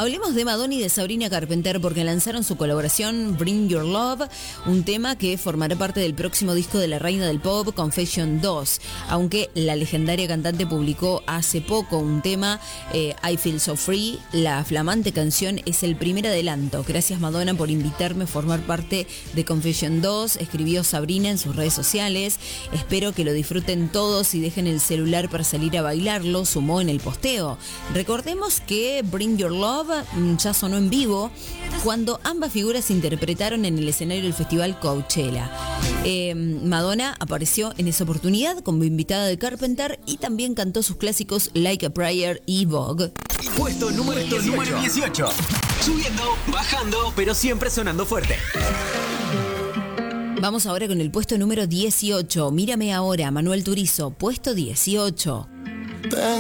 Hablemos de Madonna y de Sabrina Carpenter porque lanzaron su colaboración Bring Your Love, un tema que formará parte del próximo disco de la reina del pop, Confession 2. Aunque la legendaria cantante publicó hace poco un tema, I Feel So Free, la flamante canción es el primer adelanto. Gracias Madonna por invitarme a formar parte de Confession 2, escribió Sabrina en sus redes sociales. Espero que lo disfruten todos y dejen el celular para salir a bailarlo, sumó en el posteo. Recordemos que Bring Your Love ya sonó en vivo cuando ambas figuras se interpretaron en el escenario del festival Coachella. Madonna apareció en esa oportunidad como invitada de Carpenter y también cantó sus clásicos Like a Prayer y Vogue. Puesto número 18. Subiendo, bajando, pero siempre sonando fuerte. Vamos ahora con el puesto número 18. Mírame ahora, Manuel Turizo, puesto 18.